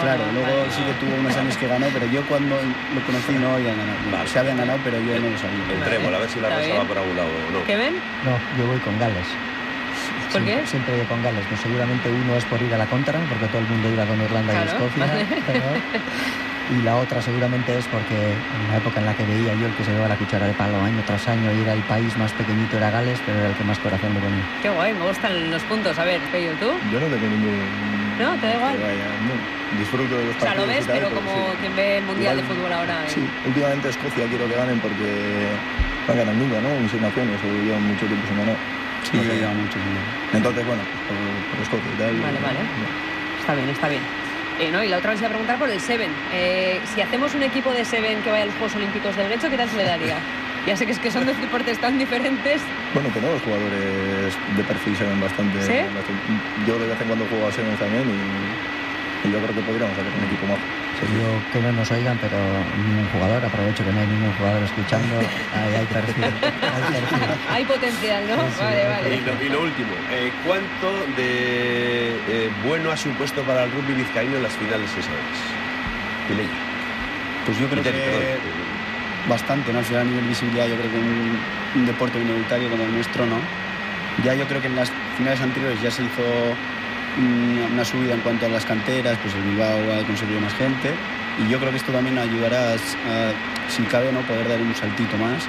Claro, luego sí que tuvo unos años que ganó, pero yo cuando lo conocí no habían ganado. Vale. Se habían ganado, pero yo no lo sabía. El trébol, a ver si la rosa va por algún lado o no. ¿Qué ven? No, yo voy con Gales. ¿Por qué? Siempre voy con Gales. Pues seguramente uno es por ir a la contra, porque todo el mundo iba con Irlanda y Escocia. Vale. Y la otra seguramente es porque en la época en la que veía yo el que se llevaba la cuchara de palo año tras año y era el país más pequeñito, era Gales, pero era el que más corazón le ponía. Qué guay, me gustan los puntos. A ver, Pello, ¿tú? Yo no tengo ningún... ¿No? ¿Te da igual? No, disfruto de los O sea, partidos. lo ves, y tal, pero como sí. quien ve el Mundial Igual, de Fútbol ahora. Sí, últimamente Escocia quiero que ganen porque no ganan nunca, ¿no? En 6 naciones, o llevan mucho tiempo sin ganar. Sí, yo llevo mucho tiempo. Entonces, bueno, por Escocia y tal. Vale. No. Está bien, está bien. ¿No? Y la otra vez iba a preguntar por el Seven. Si hacemos un equipo de Seven que vaya a los Juegos Olímpicos de Grecho, ¿qué tal se le daría? Ya sé que es que son dos deportes tan diferentes. Bueno, tenemos jugadores de perfil Seven bastante, ¿Sí? Yo de vez en cuando juego a Seven también y yo creo que podríamos hacer un equipo más. Digo que no nos oigan, pero ningún jugador, aprovecho que no hay ningún jugador escuchando, hay perfil. Hay potencial, ¿no? Sí, Vale. Y lo último, ¿cuánto de bueno ha supuesto para el rugby vizcaíno en las finales estadounidenses? Vilella. Pues yo creo Viteri, que perdón. bastante, ¿no? Al final a nivel visibilidad yo creo que un deporte minoritario como el nuestro, ¿no? Ya yo creo que en las finales anteriores ya se hizo una subida en cuanto a las canteras, pues el Bilbao ha conseguido más gente y yo creo que esto también ayudará a si cabe, ¿no? Poder dar un saltito más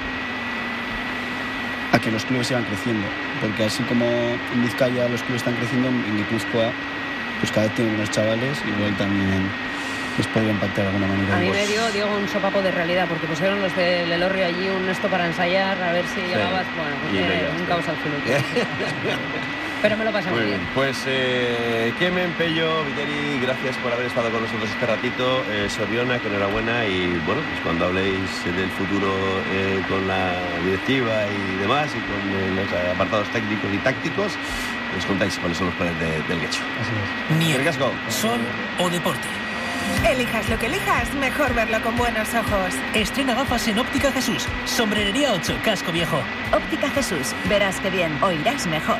a que los clubes sigan creciendo, porque así como en Vizcaya los clubes están creciendo, en Guipúzcoa pues cada vez tienen unos chavales, igual también les podría impactar de alguna manera. A mí me dio, Diego, un sopapo de realidad, porque pusieron los del Elorrio allí un esto para ensayar, a ver si llegabas. Bueno, pues un caos absoluto. Pero me lo pasé muy bien. Pues Kemen, Pello, Viteri, gracias por haber estado con nosotros este ratito. Soriona, que enhorabuena. Y bueno, pues cuando habléis del futuro con la directiva y demás, y con los apartados técnicos y tácticos, os contáis cuáles son los planes del Guecho. Así es. Nieve, Ricasco. sol o deporte. Elijas lo que elijas, mejor verlo con buenos ojos. Estrena gafas en Óptica Jesús. Sombrerería 8, Casco Viejo. Óptica Jesús, verás que bien, oirás mejor.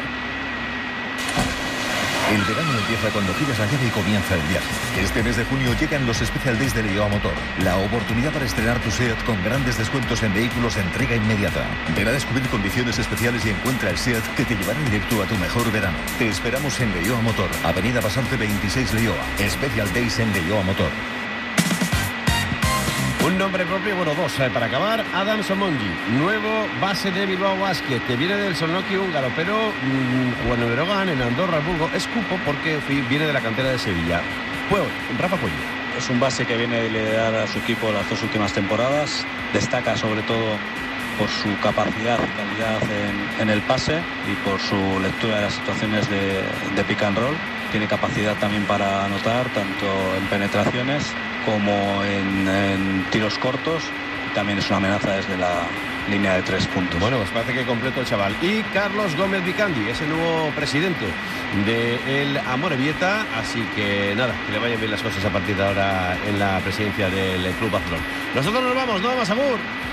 El verano empieza cuando giras la llave y comienza el viaje. Este mes de junio llegan los Special Days de Leioa Motor. La oportunidad para estrenar tu SEAT con grandes descuentos en vehículos de entrega inmediata. Ven a descubrir condiciones especiales y encuentra el SEAT que te llevará directo a tu mejor verano. Te esperamos en Leioa Motor, Avenida Basarte 26 Leioa. Special Days en Leioa Motor. Un nombre propio, bueno, dos, para acabar, Adam Somongi, nuevo base de Bilbao Basket, que viene del Solnoki húngaro, pero Juan Obrerogan en Andorra, Burgo, es cupo porque viene de la cantera de Sevilla. Rafa Puello. Es un base que viene de liderar a su equipo las 2 últimas temporadas, destaca sobre todo por su capacidad y calidad en el pase y por su lectura de las situaciones de pick and roll. Tiene capacidad también para anotar, tanto en penetraciones como en tiros cortos. También es una amenaza desde la línea de 3 puntos. Bueno, pues parece que completo el chaval. Y Carlos Gómez Vicandi es el nuevo presidente del Amorebieta, así que nada, que le vayan bien las cosas a partir de ahora en la presidencia del Club Barcelona. Nosotros nos vamos, ¿no? Más amor.